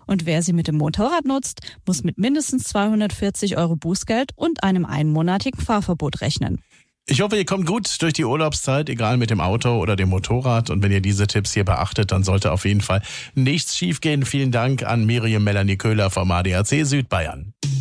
Und wer sie mit dem Motorrad nutzt, muss mit mindestens 240 € Bußgeld und einem einmonatigen Fahrverbot rechnen. Ich hoffe, ihr kommt gut durch die Urlaubszeit, egal mit dem Auto oder dem Motorrad. Und wenn ihr diese Tipps hier beachtet, dann sollte auf jeden Fall nichts schiefgehen. Vielen Dank an Miriam Melanie Köhler vom ADAC Südbayern.